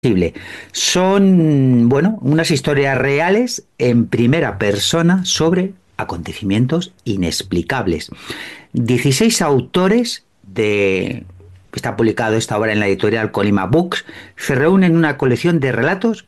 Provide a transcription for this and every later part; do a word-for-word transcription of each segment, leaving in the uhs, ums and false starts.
Posible. Son, bueno, unas historias reales en primera persona sobre acontecimientos inexplicables. Dieciséis autores de está publicado esta obra en la editorial Colima Books, se reúnen en una colección de relatos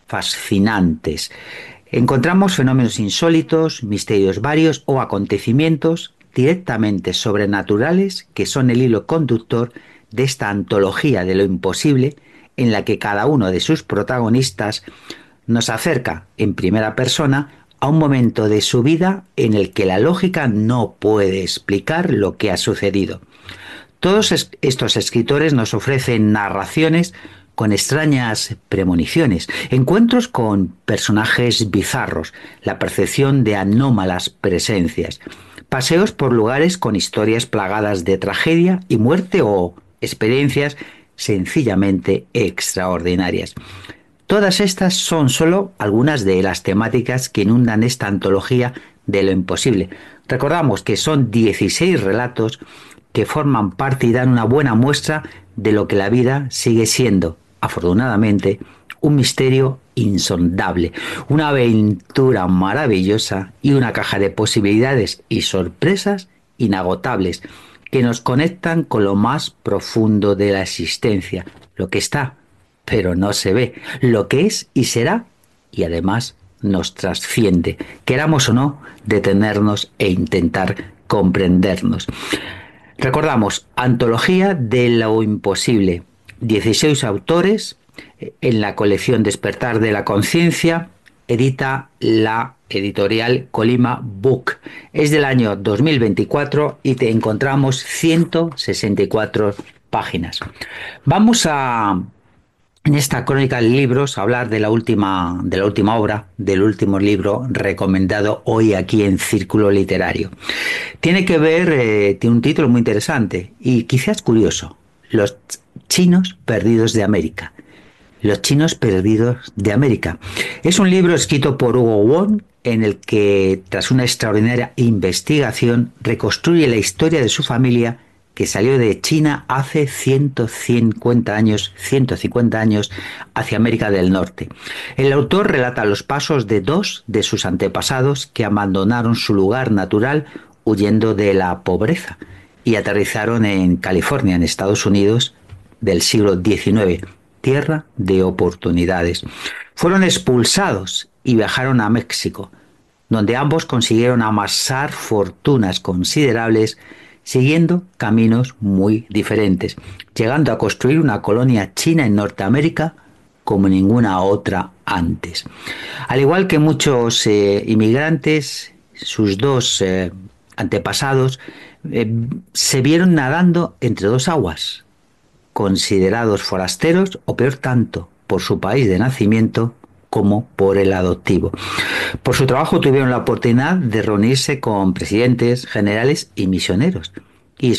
fascinantes. Encontramos fenómenos insólitos, misterios varios o acontecimientos directamente sobrenaturales que son el hilo conductor de esta antología de lo imposible en la que cada uno de sus protagonistas nos acerca en primera persona a un momento de su vida en el que la lógica no puede explicar lo que ha sucedido. Todos es- estos escritores nos ofrecen narraciones con extrañas premoniciones, encuentros con personajes bizarros, la percepción de anómalas presencias, paseos por lugares con historias plagadas de tragedia y muerte o experiencias sencillamente extraordinarias. Todas estas son solo algunas de las temáticas que inundan esta antología de lo imposible. Recordamos que son dieciséis relatos que forman parte y dan una buena muestra de lo que la vida sigue siendo, afortunadamente, un misterio insondable, una aventura maravillosa y una caja de posibilidades y sorpresas inagotables que nos conectan con lo más profundo de la existencia, lo que está, pero no se ve, lo que es y será, y además nos trasciende, queramos o no, detenernos e intentar comprendernos. Recordamos, Antología de lo Imposible, dieciséis autores en la colección Despertar de la Conciencia, edita la editorial Colima Book. Es del año dos mil veinticuatro y te encontramos ciento sesenta y cuatro páginas. Vamos a, en esta crónica de libros, hablar de la última, de la última obra, del último libro recomendado hoy aquí en Círculo Literario. Tiene que ver, eh, tiene un título muy interesante y quizás curioso, Los chinos perdidos de América. Los chinos perdidos de América. Es un libro escrito por Hugo Wong en el que, tras una extraordinaria investigación, reconstruye la historia de su familia que salió de China hace ciento cincuenta años, ciento cincuenta años hacia América del Norte. El autor relata los pasos de dos de sus antepasados que abandonaron su lugar natural huyendo de la pobreza y aterrizaron en California, en Estados Unidos, del siglo diecinueve, tierra de oportunidades. Fueron expulsados y viajaron a México, donde ambos consiguieron amasar fortunas considerables siguiendo caminos muy diferentes, llegando a construir una colonia china en Norteamérica como ninguna otra antes. Al igual que muchos eh, inmigrantes, sus dos eh, antepasados eh, se vieron nadando entre dos aguas, considerados forasteros o peor tanto por su país de nacimiento como por el adoptivo. Por su trabajo tuvieron la oportunidad de reunirse con presidentes, generales y misioneros y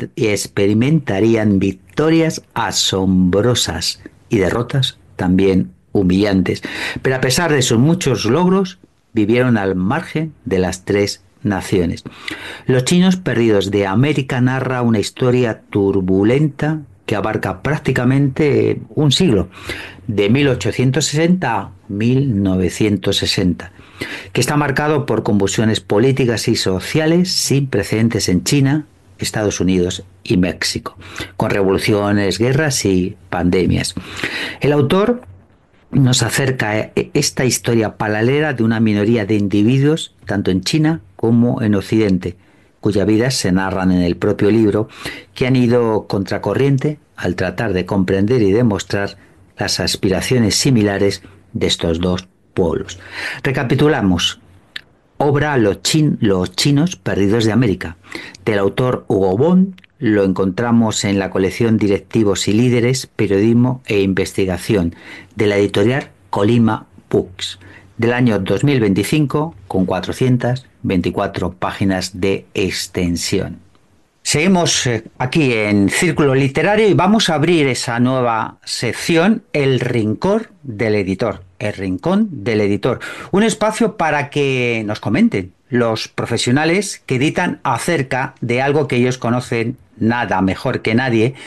experimentarían victorias asombrosas y derrotas también humillantes. Pero a pesar de sus muchos logros, vivieron al margen de las tres naciones. Los chinos perdidos de América narra una historia turbulenta que abarca prácticamente un siglo, de mil ochocientos sesenta a mil novecientos sesenta, que está marcado por convulsiones políticas y sociales sin precedentes en China, Estados Unidos y México, con revoluciones, guerras y pandemias. El autor nos acerca a esta historia paralela de una minoría de individuos, tanto en China como en Occidente, cuyas vidas se narran en el propio libro, que han ido contracorriente al tratar de comprender y demostrar las aspiraciones similares de estos dos pueblos. Recapitulamos. Obra Los, chin, Los chinos perdidos de América, del autor Hugo Wong. Lo encontramos en la colección Directivos y Líderes, Periodismo e Investigación, de la editorial Colima Books, del año dos mil veinticinco, con cuatrocientas veinticuatro páginas de extensión. Seguimos aquí en Círculo Literario y vamos a abrir esa nueva sección, El Rincón del Editor. El Rincón del Editor. Un espacio para que nos comenten los profesionales que editan acerca de algo que ellos conocen nada mejor que nadie,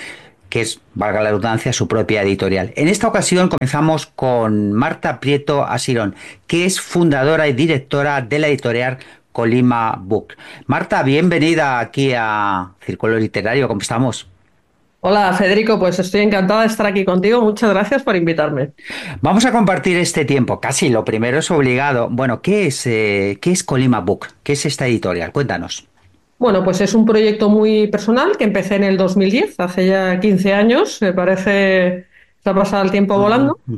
que es, valga la redundancia, su propia editorial. En esta ocasión comenzamos con Marta Prieto Asirón, que es fundadora y directora de la editorial Colima Book. Marta, bienvenida aquí a Círculo Literario, ¿cómo estamos? Hola Federico, pues estoy encantada de estar aquí contigo. Muchas gracias por invitarme. Vamos a compartir este tiempo, casi lo primero es obligado. Bueno, ¿qué es, eh, ¿qué es Colima Book? ¿Qué es esta editorial? Cuéntanos. Bueno, pues es un proyecto muy personal que empecé en el dos mil diez, hace ya quince años. Me parece, se ha pasado el tiempo Ujú, volando.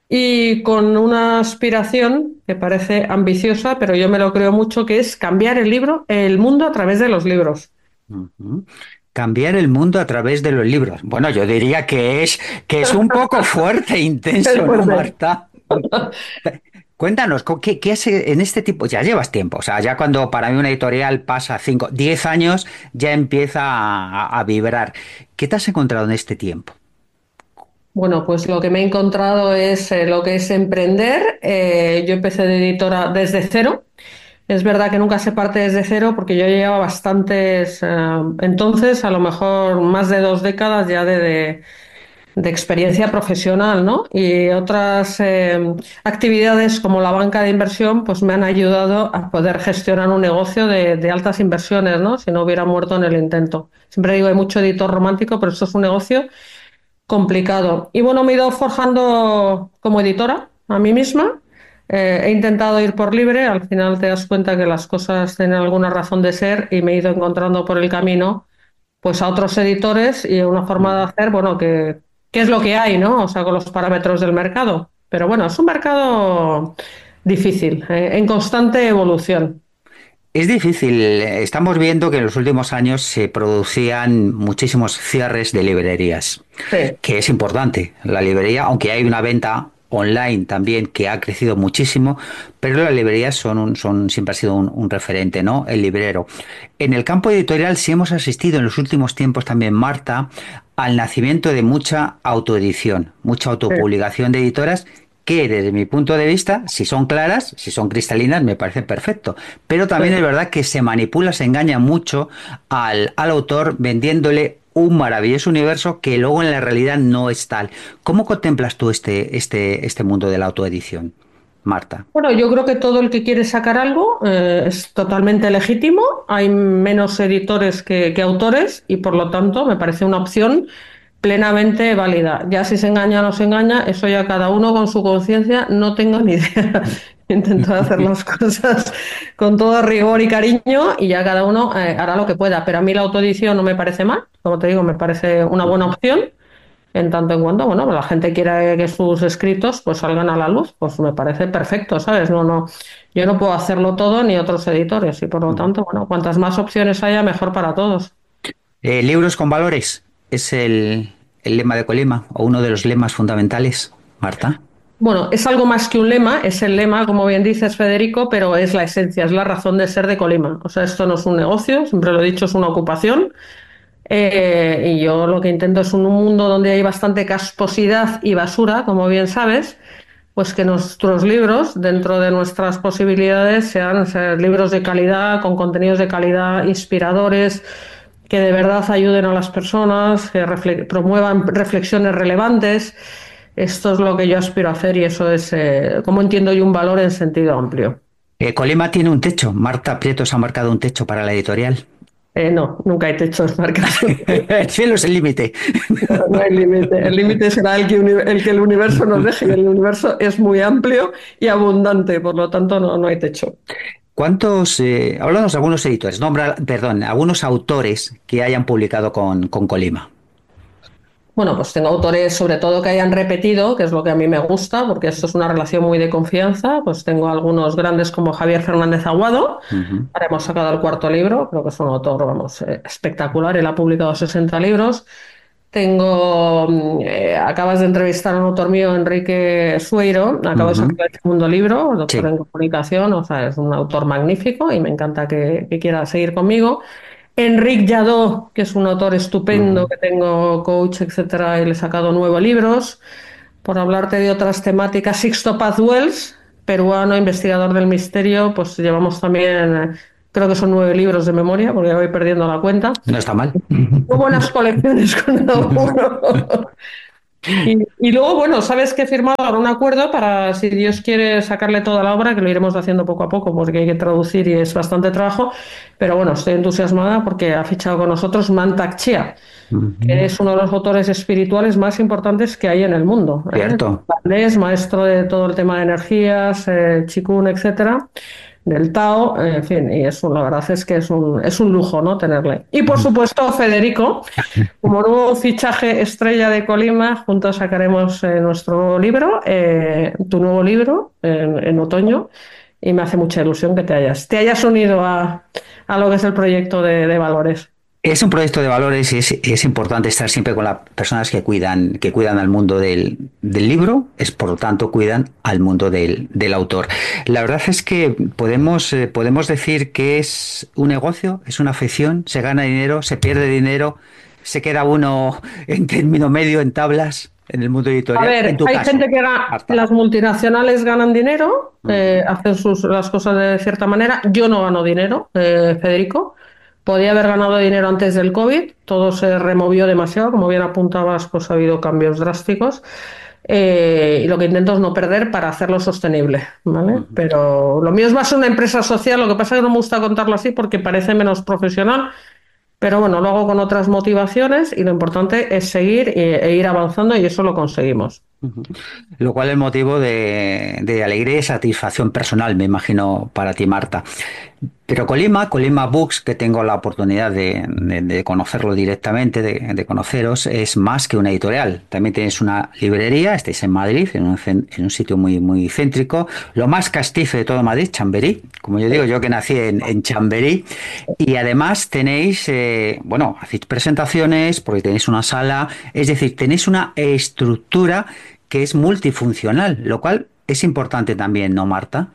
Y con una aspiración que parece ambiciosa, pero yo me lo creo mucho, que es cambiar el libro, el mundo a través de los libros. ujú. Cambiar el mundo a través de los libros. Bueno, yo diría que es, que es un poco fuerte e Es intenso, ¿no, fuerte. Marta? Cuéntanos, ¿co- ¿qué, qué hace en este tipo? Ya llevas tiempo, o sea, ya cuando para mí una editorial pasa cinco, diez años, ya empieza a, a vibrar. ¿Qué te has encontrado en este tiempo? Bueno, pues lo que me he encontrado es eh, lo que es emprender. Eh, yo empecé de editora desde cero. Es verdad que nunca se parte desde cero porque yo llevaba bastantes, eh, entonces a lo mejor más de dos décadas ya de, de- de experiencia profesional, ¿no? Y otras eh, actividades como la banca de inversión pues me han ayudado a poder gestionar un negocio de, de altas inversiones, ¿no? Si no hubiera muerto en el intento. Siempre digo, hay mucho editor romántico, pero esto es un negocio complicado. Y bueno, me he ido forjando como editora a mí misma. Eh, he intentado ir por libre, al final te das cuenta que las cosas tienen alguna razón de ser y me he ido encontrando por el camino pues a otros editores y una forma de hacer, bueno, que, que es lo que hay, ¿no? O sea, con los parámetros del mercado. Pero bueno, es un mercado difícil, eh, en constante evolución. Es difícil. Estamos viendo que en los últimos años se producían muchísimos cierres de librerías, Sí. que es importante. La librería, aunque hay una venta online también que ha crecido muchísimo, pero las librerías son, un- son siempre ha sido un, un referente, ¿no? El librero. En el campo editorial sí hemos asistido en los últimos tiempos también, Marta, al nacimiento de mucha autoedición, mucha Sí. autopublicación de editoras que desde mi punto de vista, si son claras, si son cristalinas, me parece perfecto. Pero también es verdad que se manipula, se engaña mucho al, al autor vendiéndole un maravilloso universo que luego en la realidad no es tal. ¿Cómo contemplas tú este, este, este mundo de la autoedición, Marta? Bueno, yo creo que todo el que quiere sacar algo eh, es totalmente legítimo. Hay menos editores que, que autores y por lo tanto me parece una opción plenamente válida. Ya si se engaña o no se engaña, eso ya cada uno con su conciencia, no tengo ni idea. Intento hacer las cosas con todo rigor y cariño y ya cada uno eh, hará lo que pueda. Pero a mí la autoedición no me parece mal, como te digo, me parece una buena opción. En tanto en cuanto, bueno, la gente quiera que sus escritos pues salgan a la luz, pues me parece perfecto, ¿sabes? No, no, yo no puedo hacerlo todo ni otros editores y por lo tanto, bueno, cuantas más opciones haya, mejor para todos. Eh, libros con valores es el, el lema de Colima, o uno de los lemas fundamentales, Marta. Bueno, es algo más que un lema, es el lema, como bien dices, Federico, pero es la esencia, es la razón de ser de Colima. O sea, esto no es un negocio, siempre lo he dicho, es una ocupación. Eh, y yo lo que intento es un mundo donde hay bastante casposidad y basura, como bien sabes, pues que nuestros libros, dentro de nuestras posibilidades, sean, sean libros de calidad, con contenidos de calidad, inspiradores, que de verdad ayuden a las personas, que refle- promuevan reflexiones relevantes. Esto es lo que yo aspiro a hacer y eso es, eh, como entiendo yo, un valor en sentido amplio. Eh, Colima tiene un techo. Marta Prieto se ha marcado un techo para la editorial. Eh, no, nunca he hecho marcas. El cielo es el límite. No, no hay límite. El límite será el que, uni- el que el universo nos deje y el universo es muy amplio y abundante, por lo tanto no, no hay techo. ¿Cuántos, eh, háblanos de algunos editores, nombra, perdón, algunos autores que hayan publicado con, con Colima? Bueno, pues tengo autores sobre todo que hayan repetido, que es lo que a mí me gusta, porque esto es una relación muy de confianza. Pues tengo algunos grandes como Javier Fernández Aguado. Ujú, Ahora hemos sacado el cuarto libro, creo que es un autor, vamos, eh, espectacular. Él ha publicado sesenta libros. Tengo, mm, eh, acabas de entrevistar a un autor mío, Enrique Sueiro, acabo de ujú. sacar el segundo libro, doctor Sí. en comunicación, o sea, es un autor magnífico y me encanta que, que quiera seguir conmigo. Enric Jadot, que es un autor estupendo, Ujú. que tengo coach, etcétera, y le he sacado nueve libros. Por hablarte de otras temáticas, Sixto Paz Wells, peruano, investigador del misterio, pues llevamos también creo que son nueve libros de memoria, porque ya voy perdiendo la cuenta. No está mal. Muy buenas colecciones con cada uno. Y, y luego, bueno, sabes que he firmado ahora un acuerdo para, si Dios quiere, sacarle toda la obra, que lo iremos haciendo poco a poco, porque hay que traducir y es bastante trabajo. Pero bueno, estoy entusiasmada porque ha fichado con nosotros Mantak Chia, que Ujú. es uno de los autores espirituales más importantes que hay en el mundo, ¿eh? Cierto. Es maestro de todo el tema de energías, eh, Qigong, etcétera, del Tao, eh, en fin, y es un- la verdad es que es un, es un lujo, ¿no? Tenerle. Y por supuesto, Federico, como nuevo fichaje estrella de Colima, juntos sacaremos eh, nuestro libro, eh, tu nuevo libro, en, en otoño, y me hace mucha ilusión que te hayas, te hayas unido a, a lo que es el proyecto de, de Valores. Es un proyecto de valores y es, es importante estar siempre con las personas que cuidan, que cuidan al mundo del, del libro, es por lo tanto cuidan al mundo del, del autor. La verdad es que podemos, eh, podemos decir que es un negocio, es una afición, se gana dinero, se pierde dinero, se queda uno en término medio en tablas en el mundo A editorial. En ver, tu hay caso, gente que gana, Marta. las multinacionales ganan dinero, eh, Ujú. hacen sus, las cosas de cierta manera. Yo no gano dinero, eh, Federico. Podía haber ganado dinero antes del COVID, todo se removió demasiado, como bien apuntabas, pues ha habido cambios drásticos. Eh, y lo que intento es no perder para hacerlo sostenible, ¿vale? Ujú. Pero lo mío es más una empresa social, lo que pasa es que no me gusta contarlo así porque parece menos profesional, pero bueno, lo hago con otras motivaciones y lo importante es seguir e, e ir avanzando y eso lo conseguimos. Ujú. Lo cual es motivo de, de alegría y satisfacción personal, me imagino, para ti, Marta. Pero Colima, Colima Books, que tengo la oportunidad de, de- de conocerlo directamente, de, de conoceros, es más que una editorial. También tenéis una librería, estáis en Madrid, en un, cen- en un sitio muy, muy céntrico, lo más castizo de todo Madrid, Chamberí, como yo digo, yo que nací en, en Chamberí. Y además tenéis, eh, bueno, hacéis presentaciones porque tenéis una sala, es decir, tenéis una estructura que es multifuncional, lo cual es importante también, ¿no, Marta?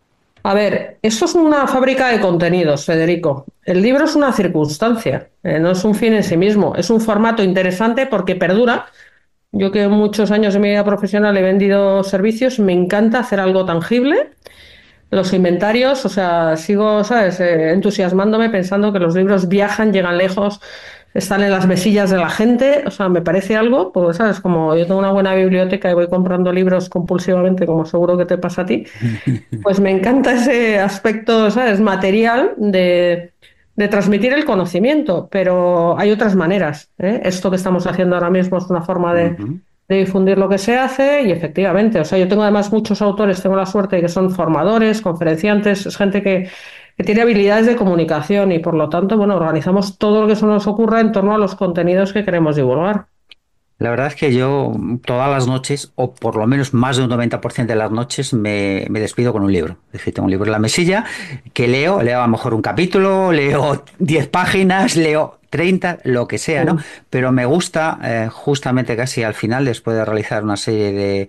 A ver, esto es una fábrica de contenidos, Federico. El libro es una circunstancia, eh, no es un fin en sí mismo. Es un formato interesante porque perdura. Yo que muchos años de mi vida profesional he vendido servicios, me encanta hacer algo tangible. Los inventarios, o sea, sigo, ¿sabes? Eh, entusiasmándome pensando que los libros viajan, llegan lejos, están en las mesillas de la gente. O sea, me parece algo, pues, ¿sabes? Como yo tengo una buena biblioteca y voy comprando libros compulsivamente, como seguro que te pasa a ti, pues me encanta ese aspecto, ¿sabes? Material de, de transmitir el conocimiento, pero hay otras maneras, ¿eh? Esto que estamos haciendo ahora mismo es una forma de, Ujú. de difundir lo que se hace y efectivamente, o sea, yo tengo además muchos autores, tengo la suerte de que son formadores, conferenciantes, es gente que, que tiene habilidades de comunicación y por lo tanto, bueno, organizamos todo lo que se nos ocurra en torno a los contenidos que queremos divulgar. La verdad es que yo todas las noches, o por lo menos más de un noventa por ciento de las noches, me, me despido con un libro. Es decir, tengo un libro en la mesilla que leo, leo a lo mejor un capítulo, leo diez páginas, leo treinta, lo que sea, ¿no? Pero me gusta eh, justamente casi al final, después de realizar una serie de,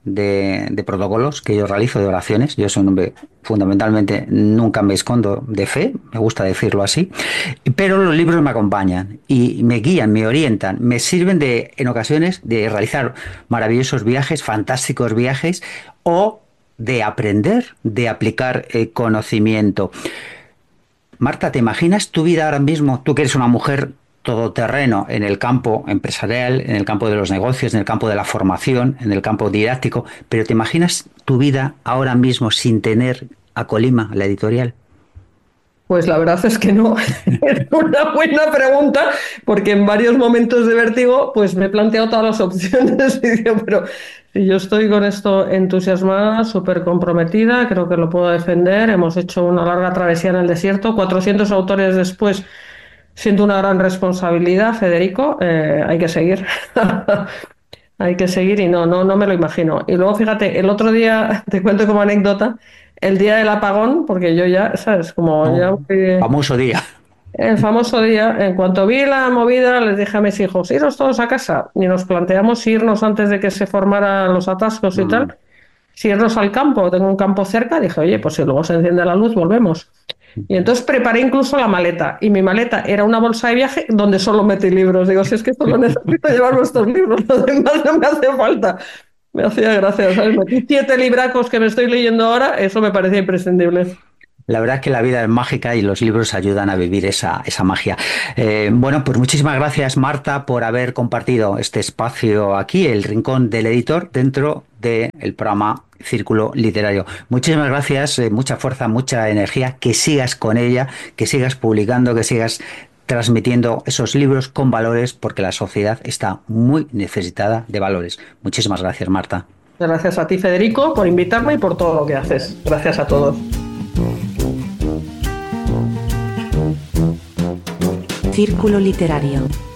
de, de protocolos que yo realizo, de oraciones. Yo soy un hombre fundamentalmente, nunca me escondo de fe, me gusta decirlo así, pero los libros me acompañan y me guían, me orientan, me sirven de, en ocasiones, de realizar maravillosos viajes, fantásticos viajes o de aprender, de aplicar eh, conocimiento. Marta, ¿te imaginas tu vida ahora mismo? Tú que eres una mujer todoterreno en el campo empresarial, en el campo de los negocios, en el campo de la formación, en el campo didáctico, pero ¿te imaginas tu vida ahora mismo sin tener a Colima, la editorial? Pues la verdad es que no. Es una buena pregunta, porque en varios momentos de vértigo, pues me he planteado todas las opciones y digo, pero si yo estoy con esto entusiasmada, súper comprometida, creo que lo puedo defender. Hemos hecho una larga travesía en el desierto, cuatrocientos autores después, siento una gran responsabilidad, Federico. Eh, hay que seguir. Hay que seguir y no, no, no me lo imagino. Y luego, fíjate, el otro día, te cuento como anécdota, el día del apagón, porque yo ya, ¿sabes? Como ya No, fui- famoso día. el famoso día, en cuanto vi la movida, les dije a mis hijos, iros todos a casa. Y nos planteamos irnos antes de que se formaran los atascos y Mm. tal, si irnos al campo, tengo un campo cerca, dije, oye, pues si luego se enciende la luz, volvemos. Y entonces preparé incluso la maleta. Y mi maleta era una bolsa de viaje donde solo metí libros. Digo, si es que solo necesito llevar vuestros libros, lo demás no me hace falta. Me hacía gracia, ¿sabes? Metí siete libracos que me estoy leyendo ahora, eso me parecía imprescindible. La verdad es que la vida es mágica y los libros ayudan a vivir esa, esa magia. Eh, bueno, pues muchísimas gracias, Marta, por haber compartido este espacio aquí, el Rincón del Editor, dentro del programa Círculo Literario. Muchísimas gracias, eh, mucha fuerza, mucha energía, que sigas con ella, que sigas publicando, que sigas transmitiendo esos libros con valores, porque la sociedad está muy necesitada de valores. Muchísimas gracias, Marta. Gracias a ti, Federico, por invitarme y por todo lo que haces. Gracias a todos. Círculo Literario.